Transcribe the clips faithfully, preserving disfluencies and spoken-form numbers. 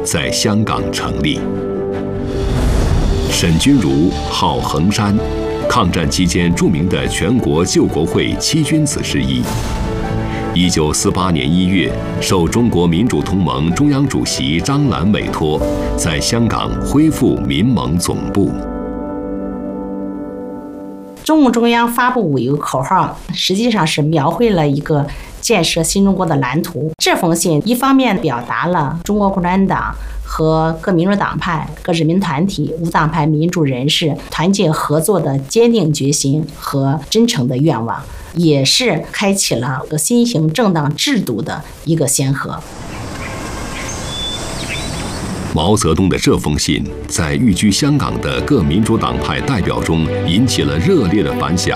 在香港成立。沈钧儒号衡山，抗战期间著名的全国救国会七君子之一。一九四八年一月，受中国民主同盟中央主席张澜委托，在香港恢复民盟总部。 中共中央发布有一个口号，实际上是描绘了一个建设新中国的蓝图。这封信一方面表达了中国共产党和各民主党派、各人民团体、无党派民主人士团结合作的坚定决心和真诚的愿望，也是开启了个新型政党制度的一个先河。 毛泽东的这封信在寓居香港的各民主党派代表中引起了热烈的反响。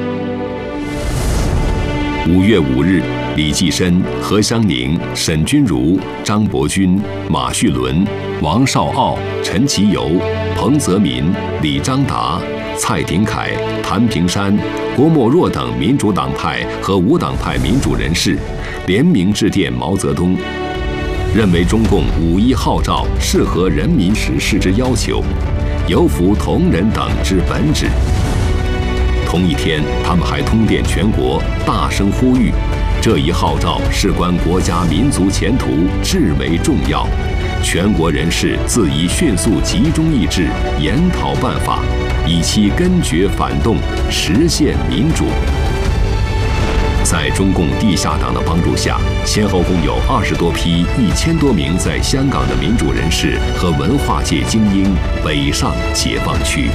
五月五日，李济深、何香凝、沈钧儒、张伯钧、马叙伦、王绍傲、陈其友、彭泽民、李章达、蔡廷锴、谭平山、郭沫若等民主党派和无党派民主人士联名致电毛泽东，认为中共五一号召适合人民时事之要求，有符同仁等之本旨。同一天，他们还通电全国，大声呼吁，这一号召事关国家民族前途，至为重要，全国人士自宜迅速集中意志，研讨办法，以期根绝反动，实现民主。在中共地下党的帮助下，先后共有二十多批一千多名在香港的民主人士和文化界精英北上解放区。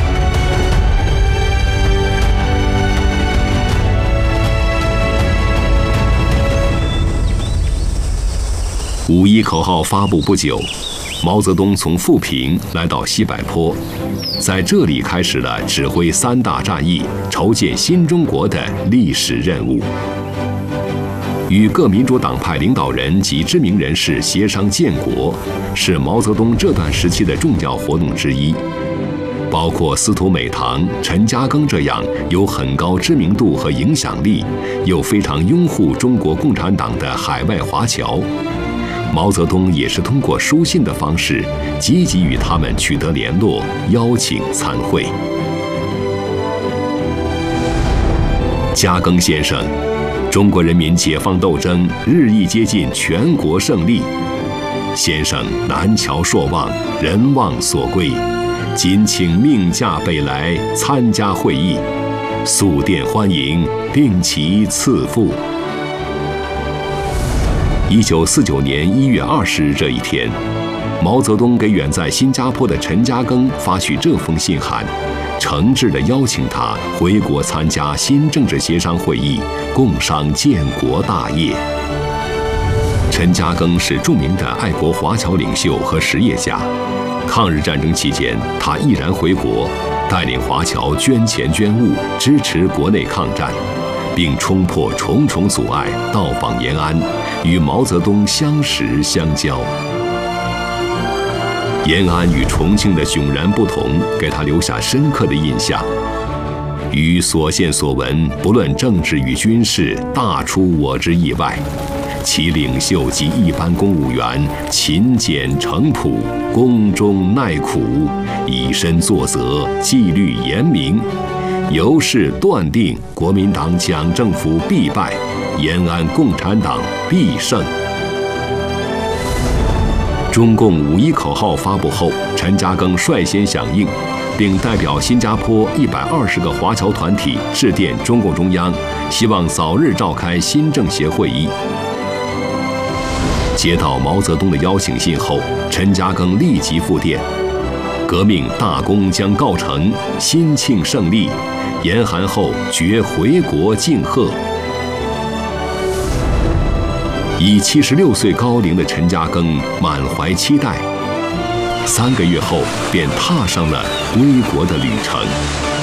五一口号发布不久，毛泽东从富平来到西柏坡，在这里开始了指挥三大战役、筹建新中国的历史任务。与各民主党派领导人及知名人士协商建国，是毛泽东这段时期的重要活动之一。包括司徒美堂、陈嘉庚这样有很高知名度和影响力，又非常拥护中国共产党的海外华侨，毛泽东也是通过书信的方式，积极与他们取得联络，邀请参会。嘉庚先生，中国人民解放斗争日益接近全国胜利，先生南侨朔望，人望所归，谨请命驾北来参加会议，速电欢迎，并其赐复。一九四九年一月二十日这一天，毛泽东给远在新加坡的陈嘉庚发去这封信函，诚挚地邀请他回国参加新政治协商会议，共商建国大业。陈嘉庚是著名的爱国华侨领袖和实业家，抗日战争期间，他毅然回国，带领华侨捐钱捐物，支持国内抗战，并冲破重重阻碍，到访延安，与毛泽东相识相交。延安与重庆的迥然不同，给他留下深刻的印象。于所见所闻，不论政治与军事，大出我之意外。其领袖及一般公务员勤俭诚朴，恭忠耐苦，以身作则，纪律严明，由是断定国民党蒋政府必败，延安共产党必胜。中共五一口号发布后，陈嘉庚率先响应，并代表新加坡一百二十个华侨团体致电中共中央，希望早日召开新政协会议。接到毛泽东的邀请信后，陈嘉庚立即复电：革命大功将告成，新庆胜利，严寒后决回国敬贺。已七十六岁高龄的陈嘉庚满怀期待，三个月后便踏上了归国的旅程。